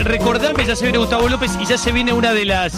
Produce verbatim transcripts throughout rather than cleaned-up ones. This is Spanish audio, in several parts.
recordame, ya se viene Gustavo López y ya se viene una de las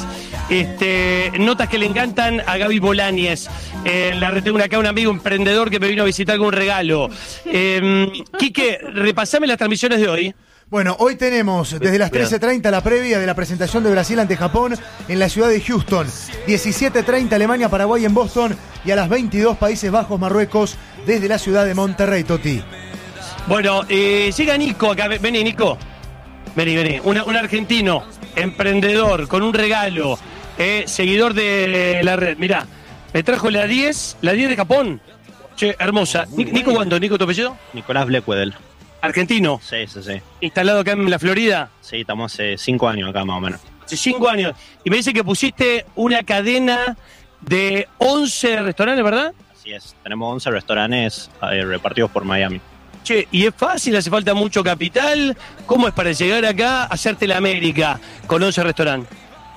este, notas que le encantan a Gaby Bolañez. Eh, la retengo acá un amigo emprendedor que me vino a visitar con un regalo. Eh, Quique, repasame las transmisiones de hoy. Bueno, hoy tenemos desde las trece treinta la previa de la presentación de Brasil ante Japón en la ciudad de Houston. diecisiete treinta Alemania, Paraguay en Boston. Y a las veintidós Países Bajos, Marruecos desde la ciudad de Monterrey, Toti. Bueno, eh, llega Nico acá. Vení, Nico. Vení, vení. Una, un argentino, emprendedor, con un regalo, eh, seguidor de la red. Mirá, me trajo la diez, la diez de Japón. Che, hermosa. Nico, ¿cuándo? ¿Nico tu apellido? Nicolás Blackwedel. ¿Argentino? Sí, sí, sí. ¿Instalado acá en la Florida? Sí, estamos hace cinco años acá más o menos. Hace cinco años. Y me dice que pusiste una cadena de once restaurantes, ¿verdad? Así es. Tenemos once restaurantes eh, repartidos por Miami. Che, ¿y es fácil? ¿Hace falta mucho capital? ¿Cómo es para llegar acá a hacerte la América con once restaurantes?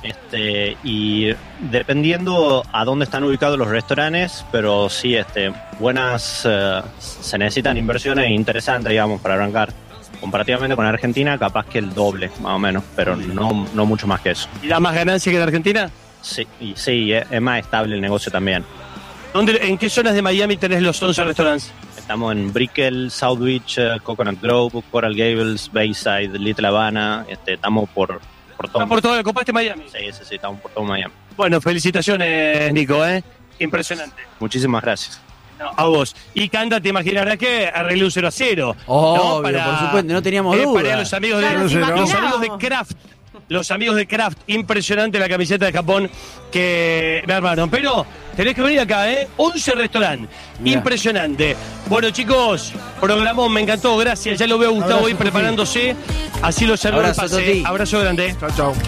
Este, y dependiendo a dónde están ubicados los restaurantes, pero sí, este, buenas, uh, se necesitan inversiones interesantes, digamos, para arrancar. Comparativamente con Argentina, capaz que el doble, más o menos, pero no, no mucho más que eso. ¿Y da más ganancia que en Argentina? Sí, y sí, es, es más estable el negocio también. ¿Dónde, ¿En qué zonas de Miami tenés los once restaurantes? Estamos en Brickell, South Beach, uh, Coconut Grove, Coral Gables, Bayside, Little Havana, este, estamos por... Por todo, por todo, ¿copaste Miami? Sí, sí, sí, estamos por todo Miami. Bueno, felicitaciones, Nico, ¿eh? Impresionante. Muchísimas gracias. No, a vos. Y Canda, te imaginarás que arreglé un cero a cero. Obvio, ¿no? Para, por supuesto, no teníamos eh, duda. Para los amigos de, Claro, los, nos los amigos imaginábamos. de Kraft. Los amigos de Kraft. Impresionante la camiseta de Japón que me armaron. Pero tenés que venir acá, ¿eh? once restaurantes. Impresionante. Bueno, chicos, programón, me encantó. Gracias. Ya lo veo a Gustavo Abrazo, ahí preparándose. Así lo cerró el Abrazo, pase. Toti. Abrazo grande. Chao, chao.